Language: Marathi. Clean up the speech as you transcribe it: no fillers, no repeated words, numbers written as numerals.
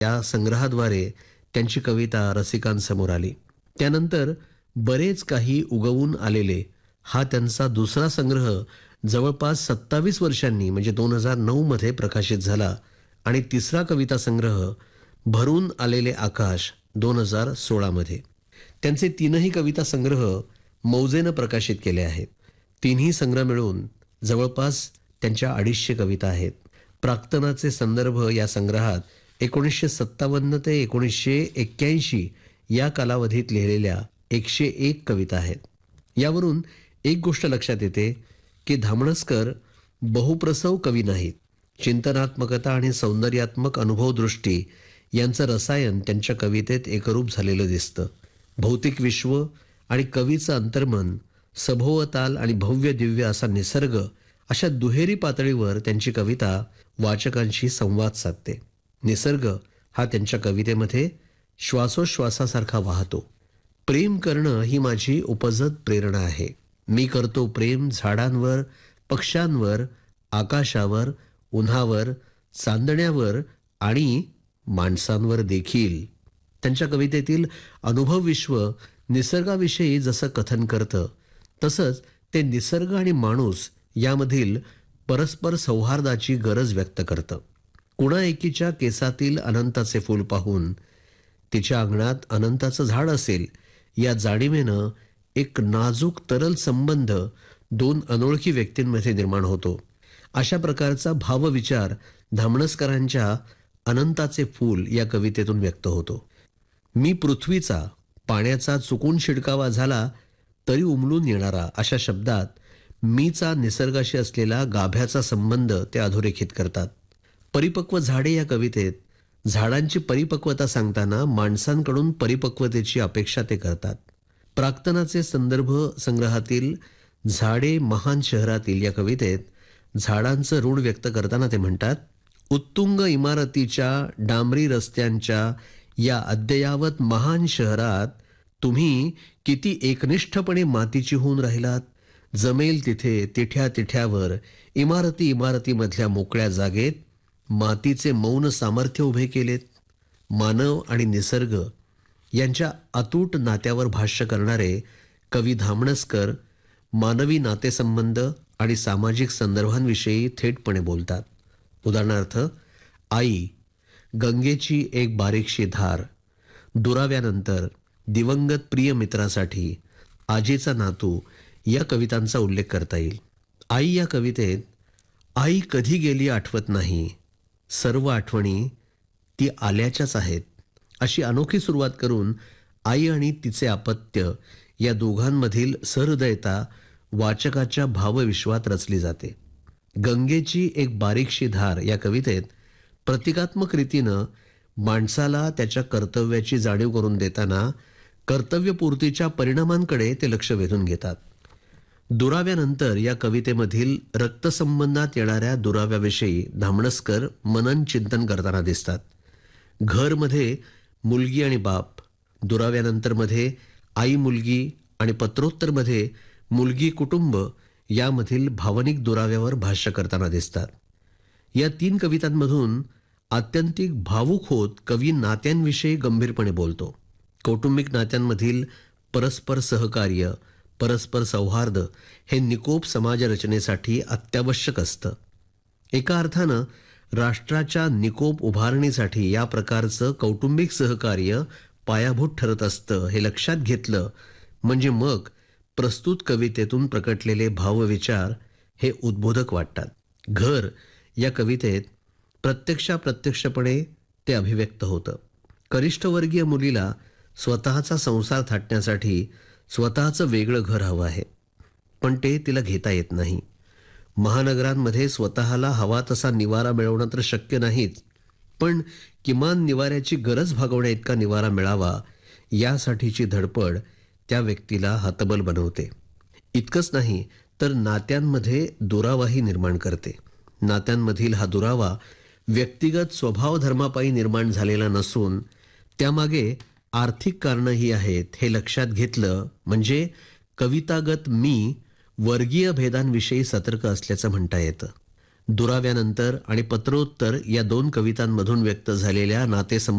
या संग्रहाद्वारे त्यांची कविता रसिकांसमोर आली. त्यानंतर बरेच काही उगवून आलेले हा त्यांचा दुसरा संग्रह जवळपास 27 वर्षांनी म्हणजे 2009 मध्ये प्रकाशित झाला आणि तिसरा कविता संग्रह भरून आलेले आकाश 2016 मध्ये. त्यांचे तीनही कविता संग्रह मौजेनं प्रकाशित केले आहेत. तिन्ही संग्रह मिळून जवळपास त्यांच्या 250 कविता आहेत. प्राक्तनाचे संदर्भ या संग्रहात 1957 ते 1981 या कालावधीत लिहिलेल्या 101 कविता आहेत. यावरून एक गोष्ट लक्षात येते की धामणसकर बहुप्रसव कवी नाहीत. चिंतनात्मकता आणि सौंदर्यात्मक अनुभवदृष्टी यांचं रसायन त्यांच्या कवितेत एकरूप झालेलं दिसतं. भौतिक विश्व आणि कवीचं अंतर्मन, सभोवताल आणि भव्य दिव्य असा निसर्ग अशा दुहेरी पातळीवर त्यांची कविता वाचकांशी संवाद साधते. निसर्ग हा त्यांच्या कवितेमध्ये श्वासोश्वासासारखा वाहतो. प्रेम करणं ही माझी उपजत प्रेरणा आहे. मी करतो प्रेम झाडांवर, पक्ष्यांवर, आकाशावर, उन्हावर, चांदण्यावर आणि माणसांवर देखील. त्यांच्या कवितेतील अनुभव विश्व निसर्गाविषयी जसं कथन करतं तसंच ते निसर्ग आणि माणूस यामधील परस्पर सौहार्दाची गरज व्यक्त करतं. कुणा एकीच्या केसातील अनंताचे फूल पाहून तिच्या अंगणात अनंताचं झाड असेल या जाणीवेनं एक नाजूक तरल संबंध दोन अनोळखी व्यक्तींमध्ये निर्माण होतो. अशा प्रकारचा भावविचार धामणसकरांच्या अनंताचे फूल या कवितेतून व्यक्त होतो. मी पृथ्वीचा, पाण्याचा चुकून शिडकावा झाला तरी उमलून येणारा अशा शब्दात मीचा निसर्गाशी असलेला गाभ्याचा संबंध ते अधोरेखित करतात. परिपक्व झाडे या कवितेत झाडांची परिपक्वता सांगताना माणसांकडून परिपक्वतेची अपेक्षा ते करतात. प्राक्तनाचे संदर्भ संग्रहातील झाडे महान शहरातील या कवितेत झाडांचं ऋण व्यक्त करताना ते म्हणतात, उत्तुंग इमारतीच्या डांबरी रस्त्यांच्या या अद्ययावत महान शहरात तुम्ही किती एकनिष्ठपणे मातीची होऊन राहिलात. जमेल तिथे तिठ्या तिठ्यावर इमारती इमारतीमधल्या मोकळ्या जागेत मातीचे मौन सामर्थ्य उभे केलेत. मानव आणि निसर्ग यांच्या अतूट नात्यावर भाष्य करणारे कवी धामणसकर मानवी नातेसंबंध आणि सामाजिक संदर्भांविषयी थेटपणे बोलतात. उदाहरणार्थ, आई, गंगेची एक बारीकशी धार, दुराव्यानंतर, दिवंगत प्रिय मित्रासाठी, आजीचा नातू या कवितांचा उल्लेख करता येईल. आई या कवितेत आई कधी गेली आठवत नाही, सर्व आठवणी ती आल्याच्याच आहेत अशी अनोखी सुरुवात करून आई आणि तिचे अपत्य या दोघांमधील सहृदयता वाचकाच्या भावविश्वात रचली जाते. गंगेची एक बारीकशी धार या कवितेत प्रतिकात्मक रीतीनं माणसाला त्याच्या कर्तव्याची जाणीव करून देताना कर्तव्यपूर्तीच्या परिणामांकडे ते लक्ष वेधून घेतात. दुराव्यानंतर या कवितेमधील रक्तसंबंधात येणाऱ्या दुराव्याविषयी धामणसकर मनन चिंतन करताना दिसतात. घरमध्ये मुलगी आणि बाप, दुराव्यानंतरमध्ये आई मुलगी आणि पत्रोत्तरमध्ये मुलगी कुटुंब यामधील भावनिक दुराव्यावर भाष्य करताना दिसतात. या 3 कवितांमधून आत्यंतिक भावुक होत कवी नात्यांविषयी गंभीरपणे बोलतो. कौटुंबिक नात्यांमधील परस्पर सहकार्य, परस्पर सौहार्द हे निकोप समाजरचनेसाठी अत्यावश्यक असतं. एका अर्थानं राष्ट्राच्या निकोप उभारणीसाठी या प्रकारचं कौटुंबिक सहकार्य पायाभूत ठरत असतं हे लक्षात घेतलं म्हणजे मग प्रस्तुत कवितेतून प्रकटलेले भावविचार हे उद्बोधक वाटतात. घर या कवितेत प्रत्यक्षपणे ते अभिव्यक्त होतं. कनिष्ठवर्गीय मुलीला स्वतःचा संसार थाटण्यासाठी स्वतःचं वेगळं घर हवं आहे, पण ते तिला घेता येत नाही. महानगरांमध्ये स्वतःला हवा तसा निवारा मिळवणं तर शक्य नाहीच, पण किमान निवाऱ्याची गरज भागवण्या इतका निवारा मिळावा यासाठीची धडपड त्या व्यक्तीला हतबल बनवते. इतकंच नाही तर नात्यांमध्ये दुरावाही निर्माण करते. नात्यांमधील हा दुरावा व्यक्तिगत स्वभाव धर्मापायी निर्माण झालेला नसून त्यामागे आर्थिक कारणंही आहेत हे लक्षात घेतलं म्हणजे कवितागत मी वर्गीय भेदांविषयी सतर्क असल्याचं म्हणता येतं. दुराव्यानंतर आणि पत्रोत्तर या दोन कवितांमधून व्यक्त झालेल्या नातेसंबंध